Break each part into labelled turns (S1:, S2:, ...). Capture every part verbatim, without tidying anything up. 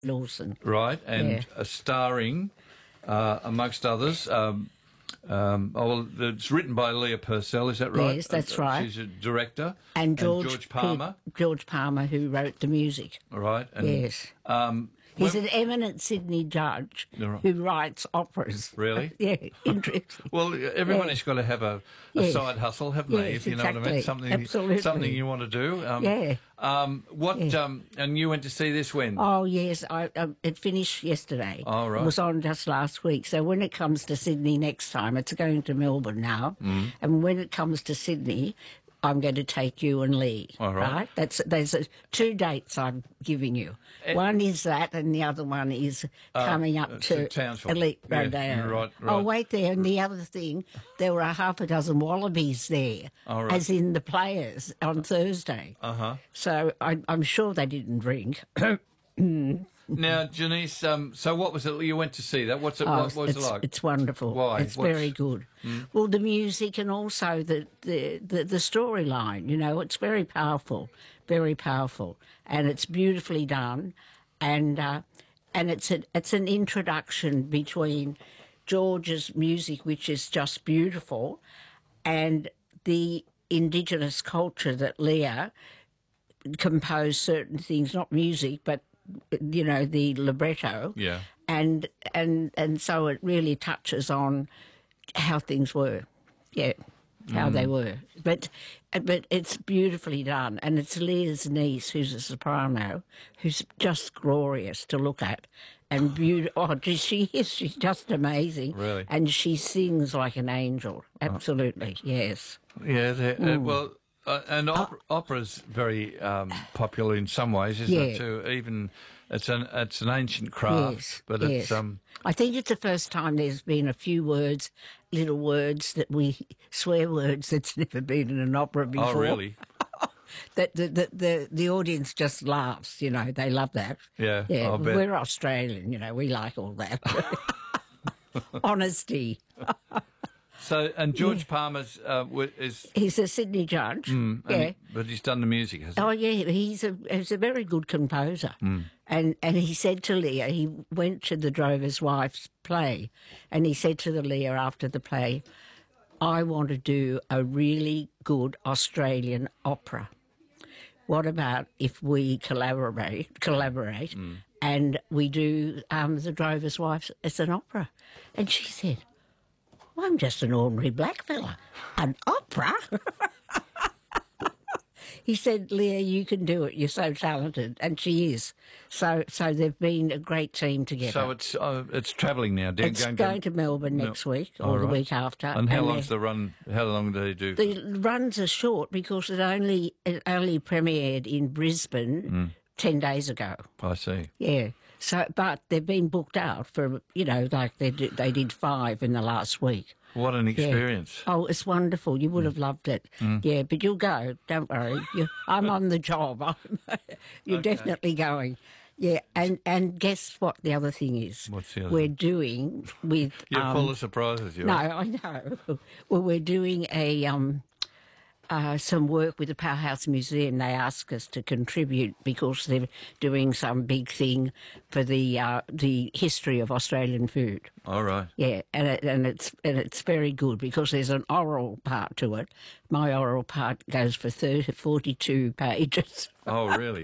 S1: Lawson.
S2: Right, and
S1: Yeah.
S2: uh, starring, uh, amongst others, um, um, oh, well, it's written by Leah Purcell, is that right?
S1: Yes, that's
S2: Uh,
S1: right.
S2: She's a director.
S1: And George,
S2: George Palmer.
S1: P- George Palmer, who wrote the music.
S2: Right. And,
S1: Yes.
S2: Um,
S1: He's
S2: when-
S1: an eminent Sydney judge
S2: Right.
S1: who writes operas.
S2: Really?
S1: Yeah, interesting.
S2: Well, everybody's
S1: Yeah.
S2: got to have a, a
S1: Yes.
S2: side hustle, haven't they?
S1: Yes,
S2: If you know what I mean,
S1: exactly.
S2: something,
S1: Absolutely.
S2: something you want to do. Um,
S1: Yeah.
S2: Um, what?
S1: Yeah.
S2: Um, and you went to see this when?
S1: Oh, yes, I, um, it finished yesterday.
S2: Oh, right.
S1: It was on just last week. So when it comes to Sydney next time, it's going to Melbourne now.
S2: Mm.
S1: And when it comes to Sydney, I'm going to take you and Lee.
S2: All right.
S1: That's there's a, two dates I'm giving you.
S2: Eh.
S1: One is that, and the other one is coming up
S2: uh,
S1: to
S2: to Townsville.
S1: Elite
S2: Yeah,
S1: Rodeo.
S2: right,
S1: Oh,
S2: right.
S1: wait there. And the other thing, there were a half a dozen wallabies there,
S2: All right.
S1: as in the players on Thursday.
S2: Uh huh.
S1: So I, I'm sure they didn't drink.
S2: Now, Janice, um, so what was it you went to see that? What's it?
S1: Oh,
S2: what was
S1: it's,
S2: it like?
S1: It's wonderful.
S2: Why?
S1: It's
S2: What's- Hmm?
S1: very good. Well, the music and also the the, the, the storyline, you know, it's very powerful, very powerful. And it's beautifully done. And uh, and it's, a, it's an introduction between George's music, which is just beautiful, and the Indigenous culture that Leah composed certain things, not music, but, you know, the libretto.
S2: Yeah.
S1: And and and so it really touches on how things were, yeah, how they were. But but it's beautifully done, and it's Leah's niece, who's a soprano, who's just glorious to look at, and beautiful. Oh, she is. She's just amazing.
S2: Really?
S1: And she sings like an angel. Absolutely, yes.
S2: Yeah. they- Uh, well, uh, and opera, opera's very um, popular in some ways, isn't it?
S1: Yeah.
S2: Too. Even it's an it's an ancient craft,
S1: Yes,
S2: but
S1: yes.
S2: it's um.
S1: I think it's the first time there's been a few words, little words that we swear words that's never been in an opera before.
S2: Oh, really?
S1: That the, the the the audience just laughs. You know, they love that.
S2: Yeah,
S1: yeah.
S2: I'll bet.
S1: We're Australian. You know, we like all that honesty.
S2: So, and George Palmer's uh, wi- is,
S1: He's a Sydney judge.
S2: and-
S1: yeah.
S2: but he's done the music, hasn't
S1: Oh yeah, he's a he's a very good composer,
S2: Hmm.
S1: and and he said to Leah, he went to the Drover's Wife's play, and he said to the Leah after the play, I want to do a really good Australian opera. What about if we collaborate collaborate
S2: Hmm.
S1: and we do um, the Drover's Wife as an opera? And she said, I'm just an ordinary black fella. An opera? He said, Leah, you can do it. You're so talented. And she is. So so they've been a great team
S2: it?
S1: together.
S2: So it's uh, it's travelling now. Down,
S1: it's going, to Melbourne next week or
S2: All
S1: the
S2: right.
S1: week after.
S2: And how long's
S1: they-
S2: the run? How long do they do?
S1: The runs are short because it only it only premiered in Brisbane
S2: Hmm.
S1: ten days ago.
S2: I see.
S1: Yeah. So, but they've been booked out for, you know, like they did, they did five in the last week.
S2: What an experience!
S1: Oh, it's wonderful. You would have loved it. Yeah, but you'll go. Don't worry. You, I'm on the job. I'm, you're
S2: Okay.
S1: definitely going. Yeah, and, and guess what the other thing is?
S2: What's the other
S1: We're
S2: thing?
S1: doing with...
S2: You're
S1: um,
S2: full of surprises. You
S1: No,
S2: are.
S1: I know. Well, we're doing a um, uh, some work with the Powerhouse Museum. They ask us to contribute because they're doing some big thing for the uh, the history of Australian food.
S2: All right.
S1: Yeah, and it, and it's and it's very good because there's an oral part to it. My oral part goes for thirty, forty-two pages.
S2: Oh, really?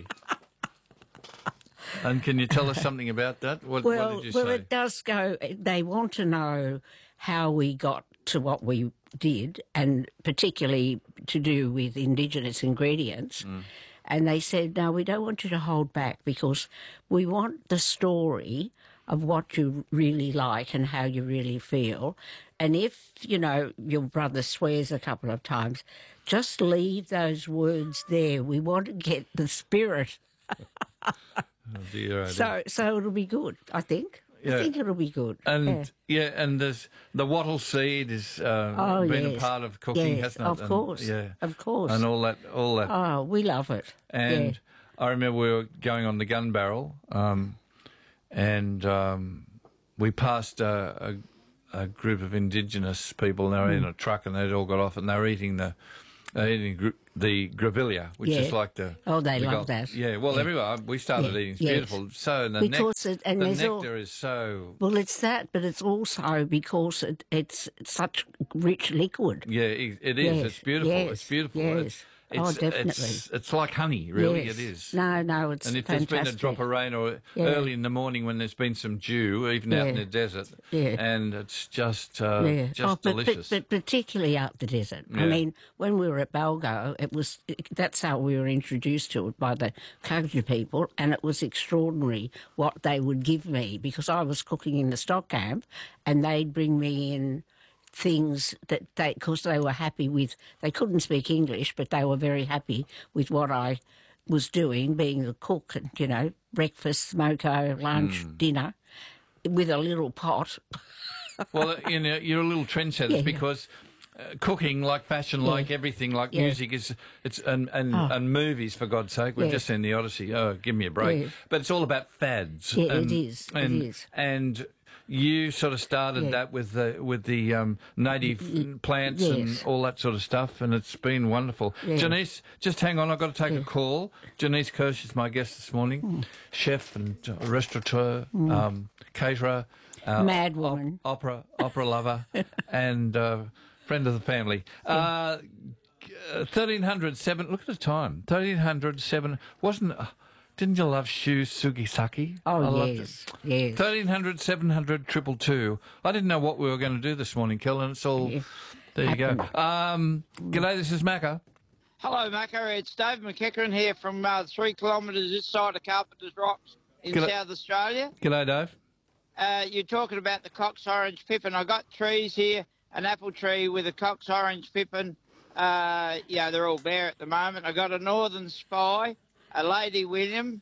S2: And can you tell us something about that? What,
S1: Well,
S2: what did you
S1: well,
S2: say?
S1: it does go. They want to know how we got to what we did, and particularly to do with Indigenous ingredients.
S2: Mm.
S1: And they said, no, we don't want you to hold back because we want the story of what you really like and how you really feel. And if, you know, your brother swears a couple of times, just leave those words there. We want to get the spirit.
S2: Oh, dear, oh, dear.
S1: So, so it'll be good, I think.
S2: Yeah.
S1: I think it'll be good.
S2: And
S1: yeah.
S2: yeah, and there's the wattle seed has uh,
S1: Oh,
S2: been a
S1: yes.
S2: part of cooking,
S1: Yes,
S2: hasn't it?
S1: of
S2: And-
S1: course,
S2: yeah,
S1: of course.
S2: and all that, all that.
S1: Oh, we love it.
S2: And
S1: yeah.
S2: I remember we were going on the gun barrel, um, and um, we passed a, a, a group of Indigenous people. And they were
S1: Mm.
S2: in a truck, and they'd all got off, and they were eating the uh, eating gr- the grevillea, which
S1: Yeah.
S2: is like the
S1: Oh, they
S2: the
S1: love
S2: gold-
S1: that.
S2: Yeah, well,
S1: Yeah.
S2: everywhere we started
S1: Yeah.
S2: eating, it's
S1: Yes.
S2: beautiful. So the,
S1: Because
S2: nec-
S1: it- and
S2: the
S1: there's all-
S2: nectar is so
S1: Well, it's that, but it's also because it, it's such rich liquid.
S2: yeah, it, it is.
S1: Yes,
S2: It's beautiful.
S1: yes,
S2: It's beautiful.
S1: yes.
S2: It's,
S1: Oh,
S2: it's,
S1: definitely.
S2: It's, it's like honey, really.
S1: Yes.
S2: It is.
S1: No, no, it's
S2: And if
S1: fantastic.
S2: there's been a drop of rain or
S1: Yeah.
S2: early in the morning when there's been some dew, even out in
S1: Yeah.
S2: the desert,
S1: Yeah.
S2: and it's just uh,
S1: Yeah.
S2: just
S1: oh, but,
S2: delicious.
S1: But, but particularly up the desert. I
S2: Yeah.
S1: mean, when we were at Balgo, it was that's how we were introduced to it by the Koga people, and it was extraordinary what they would give me because I was cooking in the stock camp, and they'd bring me in things that they, because they were happy with, they couldn't speak English, but they were very happy with what I was doing, being the cook, and, you know, breakfast, smoko, lunch,
S2: Hmm.
S1: dinner, with a little pot.
S2: Well, uh, you know, you're a little trendsetter
S1: Yeah.
S2: because uh, cooking, like fashion, like everything, like
S1: Yeah.
S2: music, is it's and and,
S1: Oh.
S2: and movies, for God's sake. We've
S1: Yeah.
S2: just seen the Odyssey. Oh, give me a break!
S1: Yeah.
S2: But it's all about fads.
S1: Yeah, it
S2: and,
S1: is, it
S2: And,
S1: is.
S2: And you sort of started
S1: Yeah.
S2: that with the with the um, native plants and
S1: yes.
S2: all that sort of stuff, and it's been wonderful.
S1: Yeah.
S2: Janice, just hang on. I've got to take a call. Janice Kirsch is my guest this morning,
S1: Hmm.
S2: chef and uh, restaurateur, um, caterer. Uh,
S1: Mad woman.
S2: opera opera lover and uh, friend of the family. Uh, thirteen hundred seven. Look at the time. Thirteen hundred seven. Wasn't? Uh, didn't you love Shu Sugisaki? I
S1: Oh,
S2: loved
S1: yes,
S2: it.
S1: yes.
S2: Thirteen hundred seven hundred triple two. I didn't know what we were going to do this morning, Kellen. It's all.
S1: Yeah.
S2: There you go.
S1: Happened.
S2: Um, g'day. This is Macca.
S3: Hello, Macca. It's Dave McEachran here from uh, three kilometres this side of Carpenter's Rocks in
S2: G'day.
S3: South Australia.
S2: G'day, Dave.
S3: Uh, you're talking about the Cox Orange Pippin. I got trees here, an apple tree with a Cox Orange Pippin. Uh, yeah, they're all bare at the moment. I got a Northern Spy, a Lady William,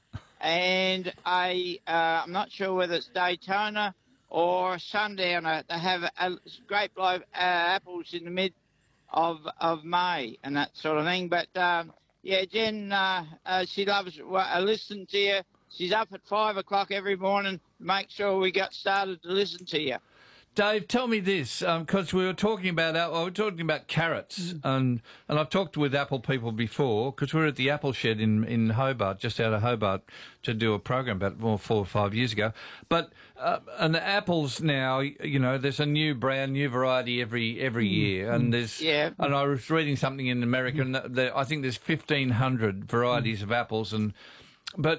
S3: and a, uh, I'm not sure whether it's Daytona or Sundowner. They have a, a grape loaf uh, apples in the mid of of May and that sort of thing. But um, yeah, Jen, uh, uh, she loves uh, listening to you. She's up at five o'clock every morning to make sure we got started to listen to you.
S2: Dave, tell me this, because we were talking about well, we were talking about carrots, and and I've talked with apple people before, because we were at the apple shed in, in Hobart, just out of Hobart, to do a program about well, four or five years ago. But uh, and the apples now, you know, there's a new brand, new variety every every year, and there's
S3: Yeah.
S2: and I was reading something in America, and there, I think there's fifteen hundred varieties of apples, and but.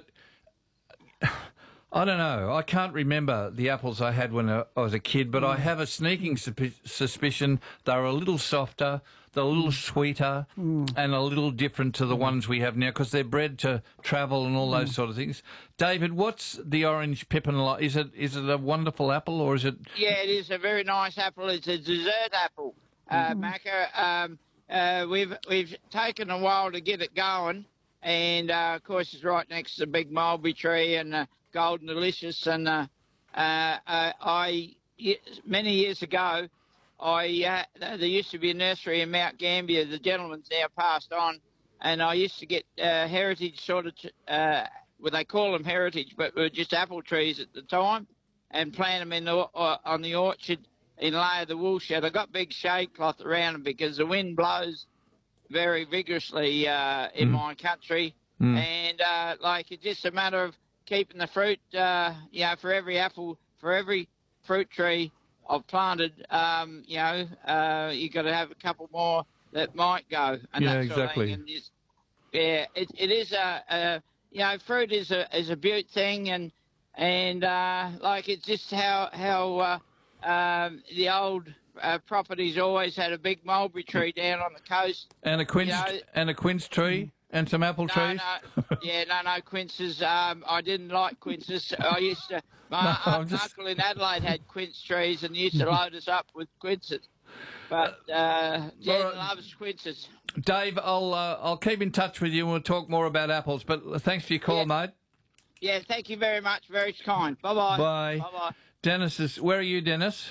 S2: I don't know. I can't remember the apples I had when I was a kid, but I have a sneaking supi- suspicion they're a little softer, they're a little sweeter, and a little different to the ones we have now because they're bred to travel and all those sort of things. David, what's the orange pippin like? Is it is it a wonderful apple or is it?
S3: Yeah, it is a very nice apple. It's a dessert apple, uh, Macca. Um, uh, we've we've taken a while to get it going, and uh, of course it's right next to the big mulberry tree and uh, Golden Delicious. And uh, uh, uh, I y- many years ago, I uh, there used to be a nursery in Mount Gambier. The gentleman's now passed on, and I used to get uh, heritage sort of. T- uh, well, they call them heritage, but were just apple trees at the time, and plant them in the uh, on the orchard in lay of the wool shed. I got big shade cloth around them because the wind blows very vigorously uh, in my country, and uh, like it's just a matter of keeping the fruit. Uh, you know, for every apple, for every fruit tree I've planted, um, you know, uh, you got to have a couple more that might go. And
S2: Yeah,
S3: that sort
S2: exactly.
S3: Of thing. And just, yeah, it, it is a, a, you know, fruit is a is a beaut thing, and and uh, like it's just how how uh, um, the old uh, properties always had a big mulberry tree down on the coast.
S2: And a quince
S3: You know-
S2: and a quince tree and some apple
S3: No,
S2: trees.
S3: no, yeah, no, no, quinces. Um, I didn't like quinces. I used to. My
S2: No,
S3: un-
S2: I'm just-
S3: uncle in Adelaide had quince trees and used to load us up with quinces. But uh, Jen
S2: Laura-
S3: loves quinces.
S2: Dave, I'll uh, I'll keep in touch with you and we'll talk more about apples. But thanks for your call,
S3: Yeah.
S2: mate.
S3: Yeah, thank you very much. Very kind. Bye bye.
S2: Bye.
S3: Bye bye.
S2: Dennis is. Where are you, Dennis?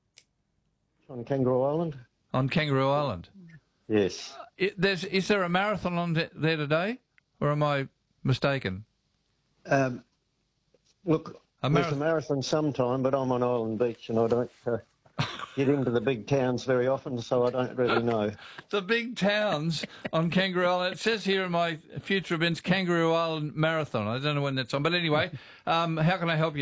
S4: On Kangaroo Island?
S2: On Kangaroo Island.
S4: Yes.
S2: It, there's, is there a marathon on th- there today, or am I mistaken?
S4: Um, look,
S2: A
S4: there's
S2: marathon-
S4: a marathon sometime, but I'm on Island Beach and I don't. Uh, get into the big towns very often, so I don't really know.
S2: The big towns on Kangaroo Island. It says here in my future events, Kangaroo Island Marathon. I don't know when that's on. But anyway, um, how can I help you?